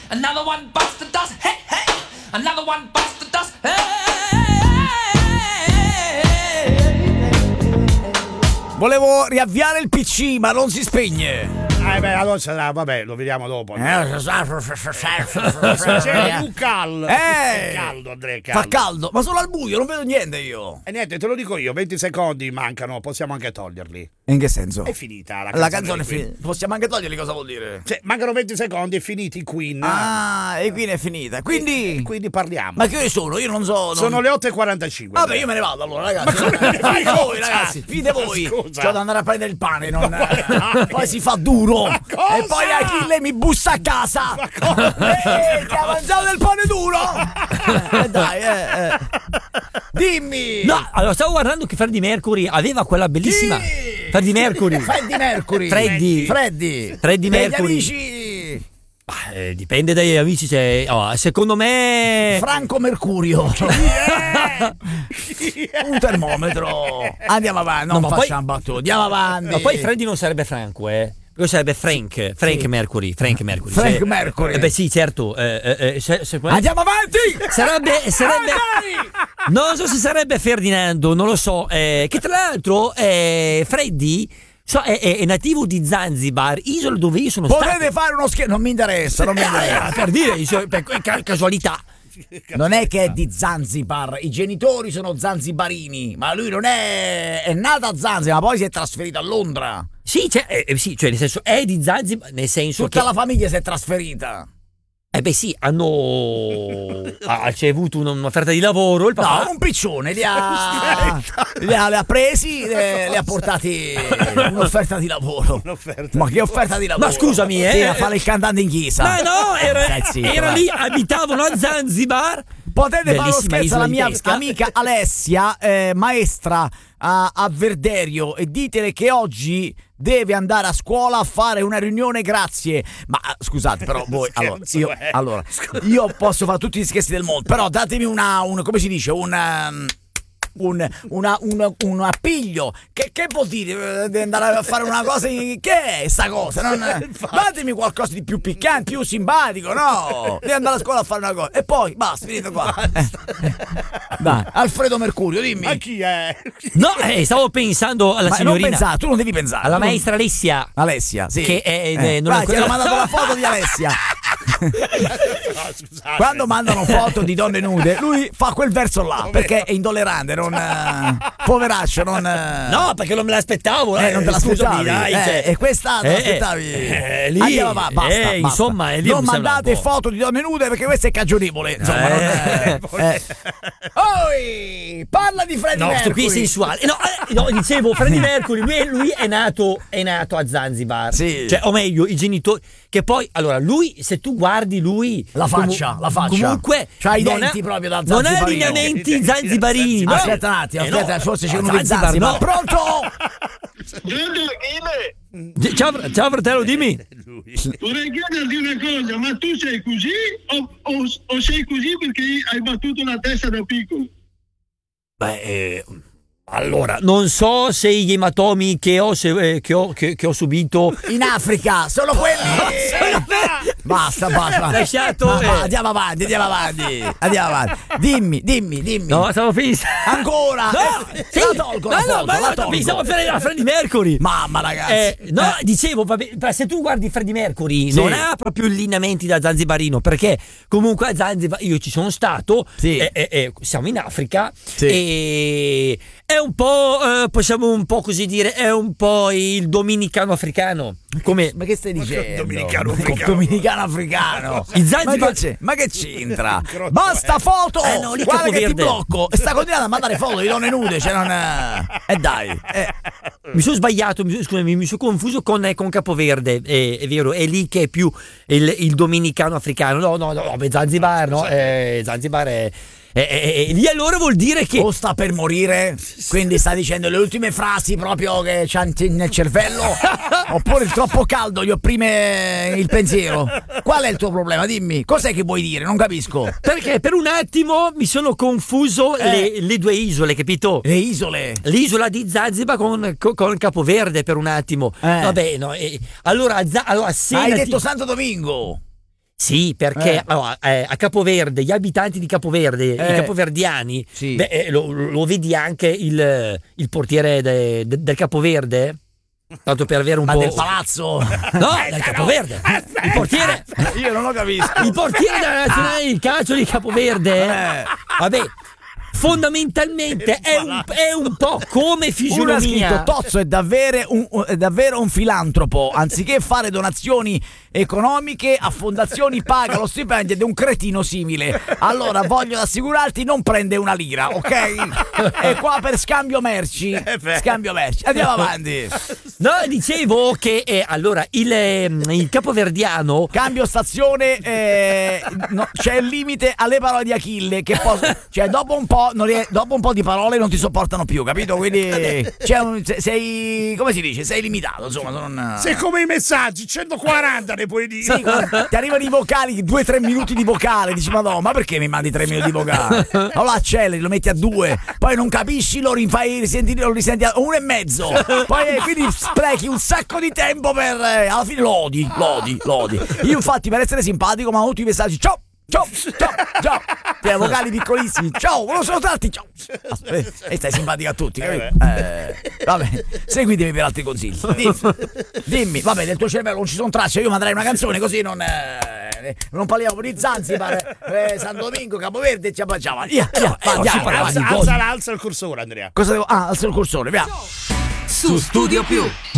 Another one bites the dust. Hey, hey. Another one bites the dust. Hey. Volevo riavviare il PC, ma non si spegne. Allora sarà, vabbè, lo vediamo dopo. C'è più caldo. È caldo, Andrea, caldo. Fa caldo, ma sono al buio, non vedo niente io. E niente, te lo dico io, 20 secondi mancano, possiamo anche toglierli. In che senso? È finita la canzone è finita. Possiamo anche toglierli, cosa vuol dire? Cioè, mancano 20 secondi, è finiti i Queen. Ah, e Queen è finita. Quindi parliamo. Ma che ore sono? Io non so. Sono le 8:45. Vabbè, io me ne vado allora, ragazzi. Ma come ne vai? Fide voi, ragazzi. Fide voi. C'ho da andare a prendere il pane, poi si fa duro. E poi Achille mi bussa a casa. Che ha mangiato del pane duro. Dai, dimmi. No, allora stavo guardando che Freddie Mercury aveva quella bellissima. Freddie Mercury. Freddie Mercury. Amici. Dipende dagli amici. Secondo me Franco Mercurio. Un termometro. Andiamo avanti, non facciamo battute. Andiamo avanti. Ma poi Freddie non sarebbe Franco, Quello sarebbe Frank Mercury. Frank Mercury. Beh sì, certo. Andiamo avanti. Sarebbe non so se sarebbe Ferdinando, non lo so. Che tra l'altro Freddie è nativo di Zanzibar, isola dove io sono stato. Potete fare uno scherzo? Non mi interessa. Per dire, per casualità. Non è che è di Zanzibar, i genitori sono zanzibarini, ma lui non è nato a Zanzibar, ma poi si è trasferito a Londra. Sì, cioè nel senso è di Zanzibar, nel senso tutta la famiglia si è trasferita. Beh sì, hanno ricevuto un'offerta di lavoro, il papà. No, un piccione li ha presi, li ha portati un'offerta di lavoro. Ma che offerta di lavoro? Ma scusami, sì, a fare il cantante in chiesa. Ma no, era lì, abitavano a Zanzibar. Potete fare uno scherzo alla mia amica Alessia, maestra a Verderio, e ditele che oggi deve andare a scuola a fare una riunione, grazie. Ma scusate, però voi io posso fare tutti gli scherzi del mondo, però datemi una come si dice, un appiglio. Che vuol dire? Devi andare a fare una cosa. Che è sta cosa? Datemi qualcosa di più piccante, più simpatico, no? Devi andare a scuola a fare una cosa. E poi basta, finito qua. Dai, Alfredo Mercurio, dimmi. Ma chi è? No, stavo pensando alla signorina. Non pensare, tu non devi pensare. Alla maestra Alessia. Alessia, sì. Che vai, ti hanno mandato la foto di Alessia. Quando mandano foto di donne nude, lui fa quel verso là perché è intollerante, poveraccio, no, perché non me l'aspettavo, non te l'aspettavi, dai, e questa te l'aspettavi. Lì, andiamo avanti, basta. Insomma, lì non mandate foto di donne nude perché questo è cagionevole, insomma. Parla di Freddie Mercury. Sto qui sensuale. No, dicevo Freddie Mercury, lui è nato a Zanzibar. Sì. Cioè, o meglio, i genitori, che poi allora lui, se tu guardi lui la faccia comunque c'ha i denti proprio da zanzibarino. Non ha i lineamenti zanzibarini. Aspetta un attimo, forse c'è uno di Zanzibar. No. Pronto? Ciao fratello, dimmi. Vorrei chiederti una cosa, ma tu sei così o sei così perché hai battuto la testa da piccolo? Allora, non so se gli ematomi che ho subito in Africa sono quelli. Basta. Lasciato. Andiamo avanti. Dimmi. No, stavo pensando. Ancora? No, la tolgo. Pensavo a Freddie Mercury. Mamma, ragazzi. Dicevo, vabbè, se tu guardi Freddie Mercury, non ha proprio i lineamenti da zanzibarino, perché comunque a Zanzibar io ci sono stato, siamo in Africa, e è un po', possiamo un po' così dire, è un po' il dominicano africano. Come? Ma che stai dicendo? Dominicano africano. Il Zanzibar. Ma che c'entra? Basta foto! Guarda che ti blocco. Sta continuando a mandare foto di donne nude. Dai. Mi sono sbagliato, scusami, mi sono confuso con Capoverde. È vero, è lì che è più il dominicano africano. No, Zanzibar, no? Zanzibar è. E lì allora vuol dire che sta per morire, quindi sta dicendo le ultime frasi proprio che c'ha nel cervello, oppure il troppo caldo gli opprime il pensiero. Qual è il tuo problema? Dimmi, cos'è che vuoi dire? Non capisco. Perché per un attimo mi sono confuso le due isole, capito? Le isole? L'isola di Zanzibar con Capoverde per un attimo. Vabbè, no. Allora hai detto Santo Domingo. Sì, perché allora, a Capoverde, gli abitanti di Capoverde, i capoverdiani, sì. Lo vedi anche il portiere del Capoverde? Tanto per avere un po' del palazzo? No, del Capoverde. Il portiere. Io non lo capisco. Il portiere della nazionale di calcio di Capoverde. Vabbè. Fondamentalmente è un po' come Uno ha scritto: fisionomia. Tozzo è davvero un filantropo, anziché fare donazioni economiche a fondazioni paga lo stipendio ed è un cretino simile. Allora voglio assicurarti, non prende una lira, ok? È qua per scambio merci. Andiamo avanti. No, dicevo che allora il capoverdiano. Cambio stazione, no, c'è il limite alle parole di Achille, che cioè dopo un po' di parole non ti sopportano più, capito? Quindi sei, come si dice, sei limitato, insomma. Sei come i messaggi, 140 ne puoi dire. Sì, ti arrivano i vocali, 2-3 minuti di vocale, dici madonna, ma perché mi mandi 3 minuti di vocale? Allora acceleri, lo metti a 2, poi non capisci, lo risenti a 1,5, poi quindi sprechi un sacco di tempo per alla fine lodi. Io infatti, per essere simpatico, ma tutti i messaggi: ciao, vocali piccolissimi, ciao, non sono tanti, ciao. E stai simpatico a tutti, capito? Vabbè, seguitemi per altri consigli. Dimmi, vabbè, del tuo cervello non ci sono tracce, io manderei una canzone così non parliamo di Zanzibar, San Domingo, Capoverde e ci abbracciamo. Alza il cursore, Andrea. Cosa devo? Alzo il cursore, via. Su Studio Più.